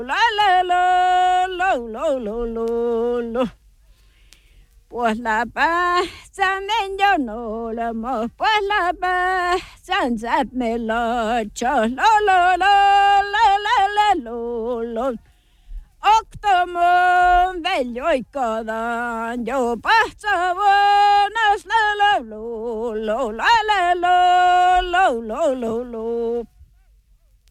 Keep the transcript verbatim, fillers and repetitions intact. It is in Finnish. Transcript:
La la la la la la la la. Pues la pasa me yo no la mo, pues la pasa me la cha la la la la la la la la. Octomon bello y cada yo pasa buenas la la la la la la la la la la.